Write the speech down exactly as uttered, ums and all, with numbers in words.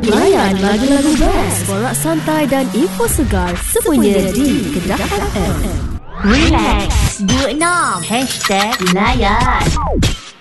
Layan lagu-lagu best, borak santai dan info segar semuanya di Kedah F M. Relax, dua enam Hashtag Layan.